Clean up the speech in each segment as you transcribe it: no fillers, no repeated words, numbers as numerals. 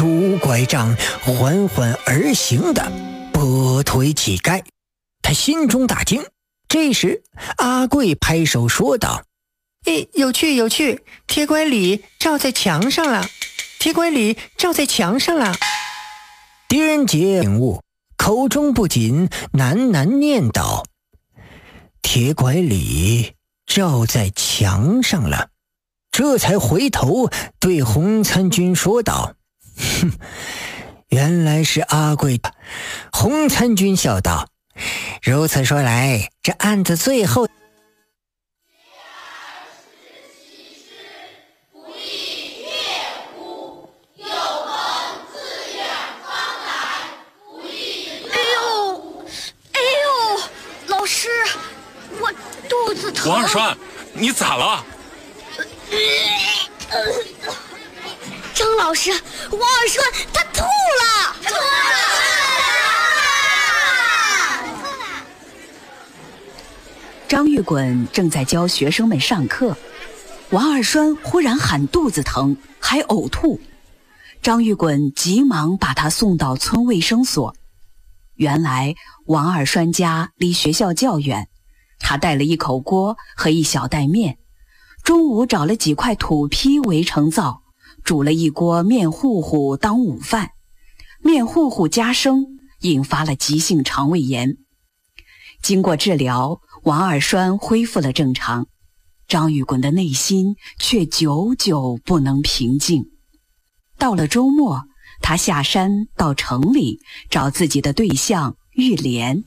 拄拐杖缓缓而行的跛腿乞丐。他心中大惊。这时阿贵拍手说道：有趣有趣，铁拐李照在墙上了，铁拐李照在墙上了。狄仁杰领悟，口中不禁喃喃念叨：铁拐李照在墙上了。这才回头对洪参军说道：原来是阿贵。洪参军笑道：如此说来，这案子最后王二栓，你咋了？ 张老师，王二栓他吐了！ 张玉滚正在教学生们上课，王二栓忽然喊肚子疼，还呕吐。张玉滚急忙把他送到村卫生所。原来王二栓家离学校较远，他带了一口锅和一小袋面，中午找了几块土坯围成灶，煮了一锅面糊糊当午饭。面糊糊加生，引发了急性肠胃炎。经过治疗，王二栓恢复了正常，张玉滚的内心却久久不能平静。到了周末，他下山到城里找自己的对象玉莲。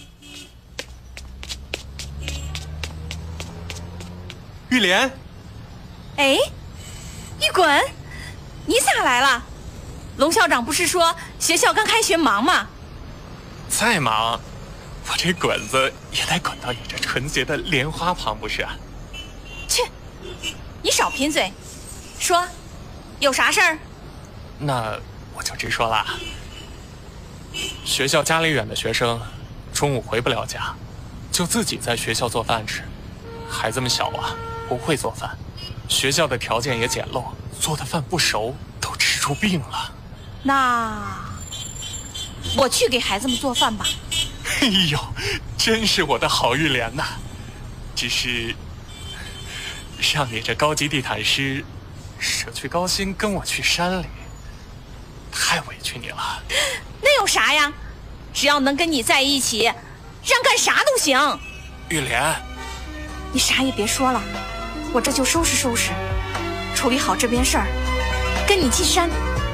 玉莲， 哎，玉滚，你咋来了？龙校长不是说学校刚开学忙吗？ 再忙，我这滚子也得滚到你这纯洁的莲花旁不是啊？ 切，你少贫嘴，说，有啥事儿？ 那我就直说了。学校家里远的学生，中午回不了家，就自己在学校做饭吃。孩子们小啊，不会做饭，学校的条件也简陋，做的饭不熟，都吃出病了。 那我去给孩子们做饭吧。 哎呦，真是我的好玉莲呐！只是让你这高级地毯师舍去高薪跟我去山里，太委屈你了。 那有啥呀？只要能跟你在一起，让干啥都行。 玉莲， 你啥也别说了，我这就收拾收拾，处理好这边事儿，跟你进山。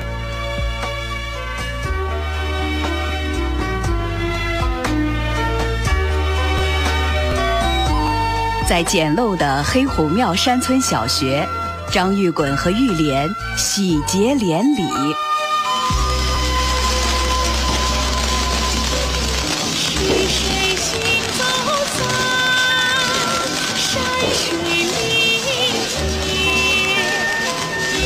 在简陋的黑虎庙山村小学，张玉滚和玉莲喜结连理。 是